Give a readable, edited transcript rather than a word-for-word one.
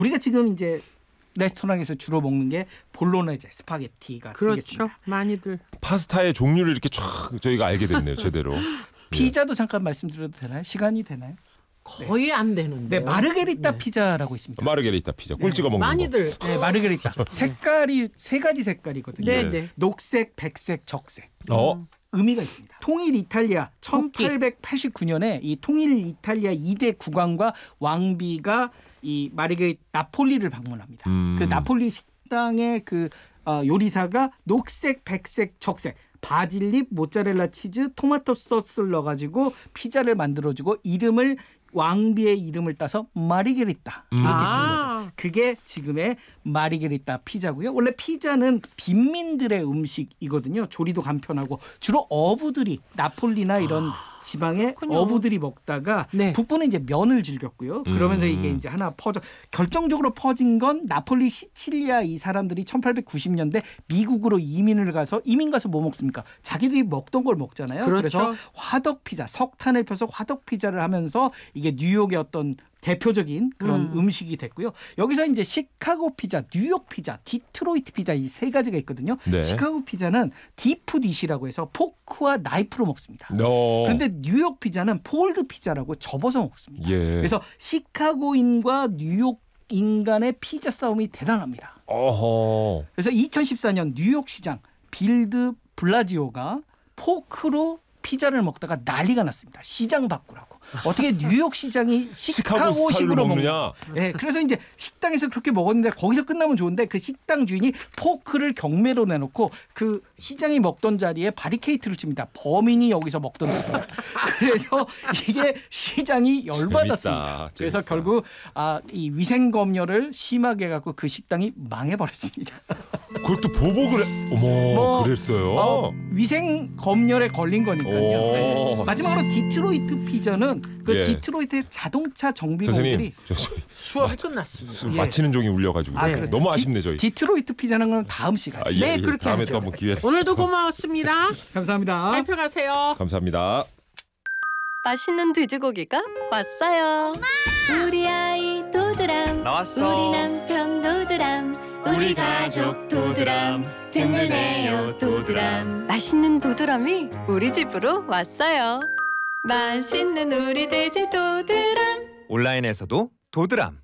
우리가 지금 이제 레스토랑에서 주로 먹는 게 볼로네제 스파게티가 그렇죠. 되겠습니다. 많이들. 파스타의 종류를 이렇게 쫙 저희가 알게 됐네요. 제대로. 피자도 잠깐 말씀드려도 되나요? 시간이 되나요? 거의 안 되는데. 네, 마르게리타 피자라고 있습니다. 마르게리타 피자. 꿀 찍어 먹는 많이들. 거. 네, 마르게리타. 색깔이 세 가지 색깔이거든요. 네, 네. 녹색, 백색, 적색. 의미가 있습니다. 통일 이탈리아 1889년에 이 통일 이탈리아 2대 국왕과 왕비가 이 마르게리타 나폴리를 방문합니다. 그 나폴리 식당의 그 요리사가 녹색, 백색, 적색 바질잎, 모짜렐라 치즈, 토마토 소스를 넣어가지고 피자를 만들어주고 이름을 왕비의 이름을 따서 마르게리타 이렇게 지은 거죠. 그게 지금의 마르게리타 피자고요. 원래 피자는 빈민들의 음식이거든요. 조리도 간편하고 주로 어부들이 나폴리나 이런 지방의 어부들이 먹다가 네. 북부는 이제 면을 즐겼고요. 그러면서 이게 이제 하나 결정적으로 퍼진 건 나폴리 시칠리아 이 사람들이 1890년대 미국으로 이민 가서 뭐 먹습니까? 자기들이 먹던 걸 먹잖아요. 그렇죠. 그래서 화덕 피자, 석탄을 펴서 화덕 피자를 하면서 이게 뉴욕의 어떤 대표적인 그런 음식이 됐고요. 여기서 이제 시카고 피자, 뉴욕 피자, 디트로이트 피자 이 세 가지가 있거든요. 네. 시카고 피자는 디프 디시라고 해서 포크와 나이프로 먹습니다. 그런데 뉴욕 피자는 폴드 피자라고 접어서 먹습니다. 예. 그래서 시카고인과 뉴욕인 간의 피자 싸움이 대단합니다. 어허. 그래서 2014년 뉴욕 시장 빌드 블라지오가 포크로 피자를 먹다가 난리가 났습니다. 시장 바꾸라고. 어떻게 뉴욕 시장이 시카고식으로 먹느냐. 네, 그래서 이제 식당에서 그렇게 먹었는데 거기서 끝나면 좋은데 그 식당 주인이 포크를 경매로 내놓고 그 시장이 먹던 자리에 바리케이트를 칩니다. 범인이 여기서 먹던 자리. 그래서 이게 시장이 열받았습니다. 그래서 결국 이 위생 검열을 심하게 해갖고 그 식당이 망해버렸습니다. 그것도 보복을 그랬어요. 위생 검열에 걸린 거니까요. 네. 마지막으로 디트로이트 피자는 그 디트로이트의 자동차 정비공들이 수업이 끝났습니다. 마치는 종이 울려가지고 너무 아쉽네 저희. 디트로이트 피자는 건 다음 시간에. 네, 그렇게 다음에 하죠. 또 한번 기회. 오늘도 고마웠습니다. 감사합니다. 살펴가세요. 감사합니다. 맛있는 돼지고기가 왔어요. 엄마! 우리 아이 도드람 나왔어. 우리 남편 도드람 우리 가족 도드람 든든해요 도드람. 맛있는 도드람이 우리 집으로 왔어요. 맛있는 우리 돼지 도드람. 온라인에서도 도드람.